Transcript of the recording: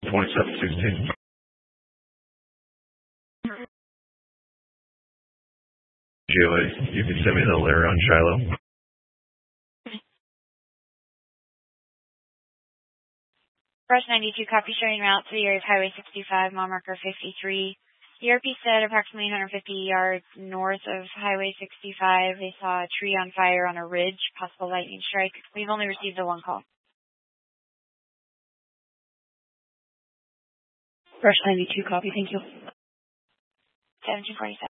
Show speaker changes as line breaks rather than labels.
2716. GOA, you can send me the layer on Shiloh.
Brush 92, copy showing route to the area of Highway 65, mile marker 53. ERP said approximately 150 yards north of Highway 65, they saw a tree on fire on a ridge, possible lightning strike. We've only received the one call.
Brush 92, copy, thank you.
1747.